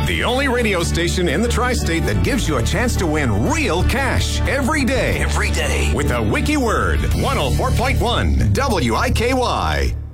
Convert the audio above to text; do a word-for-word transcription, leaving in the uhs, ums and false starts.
The only radio station in the tri-state that gives you a chance to win real cash every day. Every day. With a wiki word. one oh four point one W I K Y.